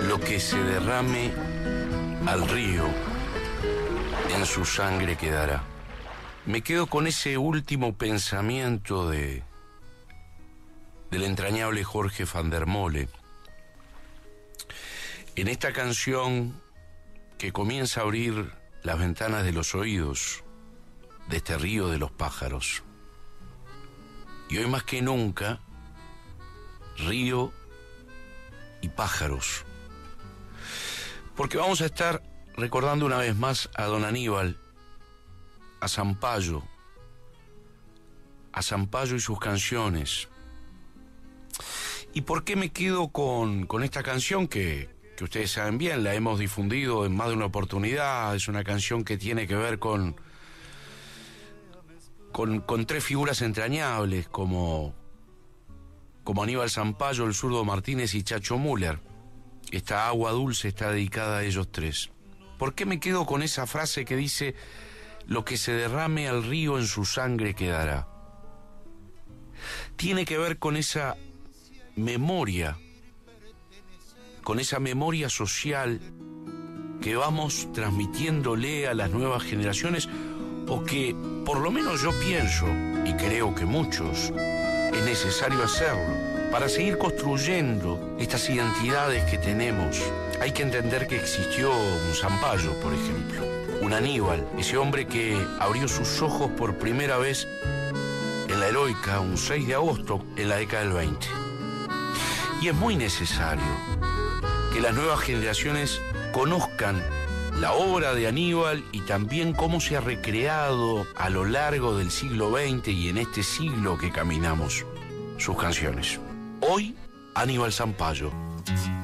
Lo que se derrame al río, en su sangre quedará. Me quedo con ese último pensamiento del entrañable Jorge van der Molle. En esta canción que comienza a abrir las ventanas de los oídos de este río de los pájaros. Y hoy más que nunca, río y pájaros. Porque vamos a estar recordando una vez más a don Aníbal, a Sampayo y sus canciones. ¿Y por qué me quedo con esta canción que ustedes saben bien, la hemos difundido en más de una oportunidad? Es una canción que tiene que ver con tres figuras entrañables como Aníbal Sampayo, el Zurdo Martínez y Chacho Müller. Esta Agua Dulce está dedicada a ellos tres. ¿Por qué me quedo con esa frase que dice: lo que se derrame al río en su sangre quedará? Tiene que ver con esa memoria social que vamos transmitiéndole a las nuevas generaciones, o que por lo menos yo pienso, y creo que muchos, es necesario hacerlo para seguir construyendo estas identidades que tenemos. Hay que entender que existió un Sampayo, por ejemplo, un Aníbal, ese hombre que abrió sus ojos por primera vez en la Heroica un 6 de agosto en la década del 20. Y es muy necesario que las nuevas generaciones conozcan la obra de Aníbal y también cómo se ha recreado a lo largo del siglo XX y en este siglo que caminamos sus canciones. Hoy, Aníbal Sampayo.